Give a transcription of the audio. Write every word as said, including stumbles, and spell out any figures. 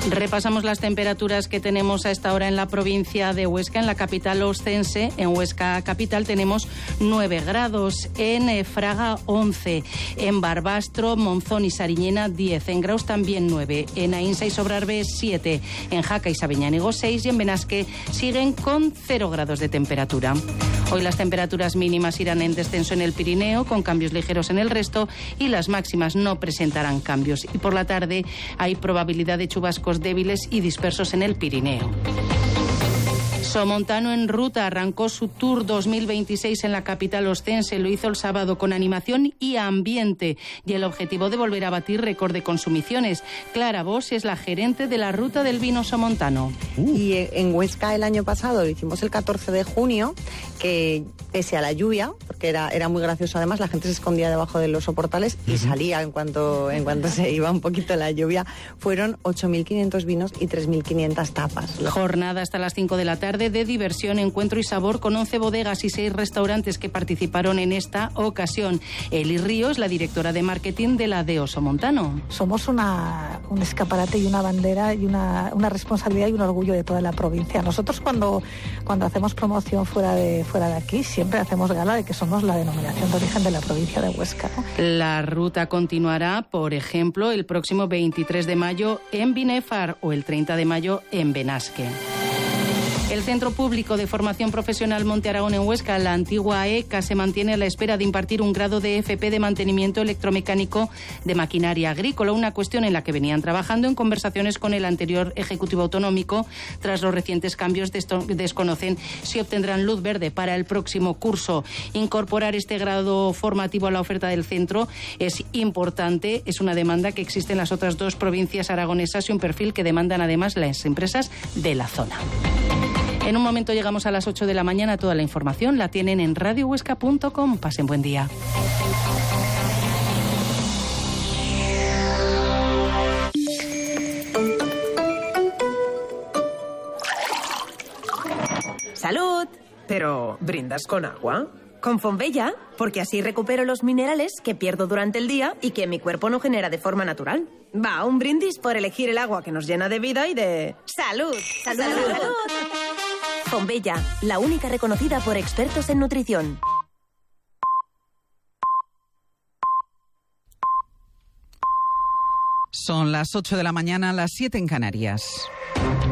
Repasamos las temperaturas que tenemos a esta hora en la provincia de Huesca, en la capital oscense. En Huesca capital tenemos nueve grados, en Fraga once, en Barbastro, Monzón y Sariñena diez, en Graus también nueve, en Ainsa y Sobrarbe siete, en Jaca y Sabeñánigo seis y en Benasque siguen con cero grados de temperatura. Hoy las temperaturas mínimas irán en descenso en el Pirineo, con cambios ligeros en el resto, y las máximas no presentarán cambios. Y por la tarde hay probabilidad de chubascos débiles y dispersos en el Pirineo. Somontano en ruta arrancó su Tour dos mil veintiséis en la capital oscense. Lo hizo el sábado con animación y ambiente, y el objetivo de volver a batir récord de consumiciones. Clara Bosch es la gerente de la ruta del vino somontano. Uh. Y en Huesca el año pasado lo hicimos el catorce de junio, que pese a la lluvia, porque era, era muy gracioso además, la gente se escondía debajo de los soportales y uh-huh. salía en cuanto, en cuanto se iba un poquito la lluvia. Fueron ocho mil quinientos vinos y tres mil quinientas tapas. Jornada hasta las cinco de la tarde de diversión, encuentro y sabor con once bodegas y seis restaurantes que participaron en esta ocasión. Eli Ríos, la directora de marketing de la Deo Somontano. Somos una, un escaparate y una bandera y una, una responsabilidad y un orgullo de toda la provincia. Nosotros cuando, cuando hacemos promoción fuera de, fuera de aquí siempre hacemos gala de que somos la denominación de origen de la provincia de Huesca, ¿no? La ruta continuará, por ejemplo, el próximo veintitrés de mayo en Binefar o el treinta de mayo en Benasque. El Centro Público de Formación Profesional Monte Aragón en Huesca, la antigua E C A, se mantiene a la espera de impartir un grado de F P de mantenimiento electromecánico de maquinaria agrícola, una cuestión en la que venían trabajando en conversaciones con el anterior Ejecutivo Autonómico. Tras los recientes cambios, desconocen si obtendrán luz verde para el próximo curso. Incorporar este grado formativo a la oferta del centro es importante, es una demanda que existe en las otras dos provincias aragonesas y un perfil que demandan además las empresas de la zona. En un momento llegamos a las ocho de la mañana. Toda la información la tienen en radio huesca punto com. Pasen buen día. ¡Salud! Pero, ¿brindas con agua? Con Fonbella, porque así recupero los minerales que pierdo durante el día y que mi cuerpo no genera de forma natural. Va, un brindis por elegir el agua que nos llena de vida y de... ¡Salud! ¡Salud! ¡Salud! ¡Salud! Fonbella, la única reconocida por expertos en nutrición. Son las ocho de la mañana, las siete en Canarias.